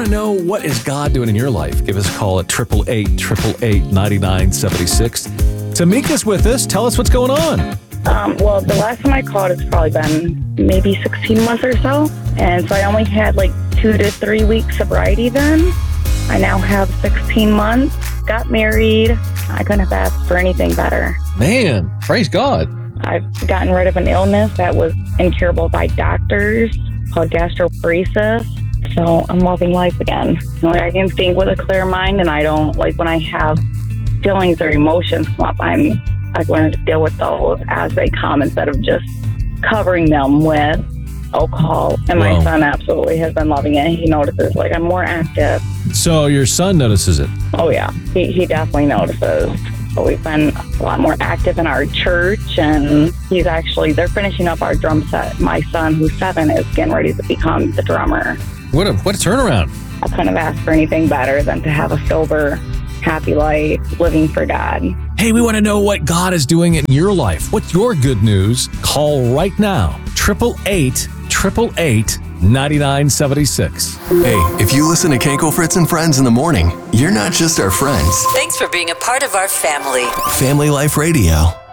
want to know what is God doing in your life, give us a call at 888-888-9976. Tamika's with us. Tell us what's going on. Well, the last time I called, it's probably been maybe 16 months or so. And so I only had like 2 to 3 weeks sobriety then. I now have 16 months, got married. I couldn't have asked for anything better. Man, praise God. I've gotten rid of an illness that was incurable by doctors called gastroparesis. So I'm loving life again. I can think with a clear mind, and I don't, like when I have feelings or emotions come up, I've learned to deal with those as they come instead of just covering them with alcohol. And my son absolutely has been loving it. He notices, like, I'm more active. So your son notices it? Oh, yeah. He definitely notices. But we've been a lot more active in our church, and they're finishing up our drum set. My son, who's 7, is getting ready to become the drummer. What a turnaround. I couldn't have asked for anything better than to have a sober, happy life, living for God. Hey, we want to know what God is doing in your life. What's your good news? Call right now. 888-888-9976. Hey, if you listen to Kenko, Fritz, and Friends in the morning, you're not just our friends. Thanks for being a part of our family. Family Life Radio.